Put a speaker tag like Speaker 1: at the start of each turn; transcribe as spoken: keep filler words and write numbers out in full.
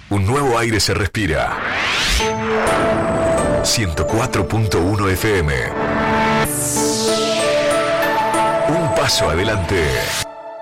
Speaker 1: Un nuevo aire se respira. ciento cuatro punto uno F M. Un paso adelante.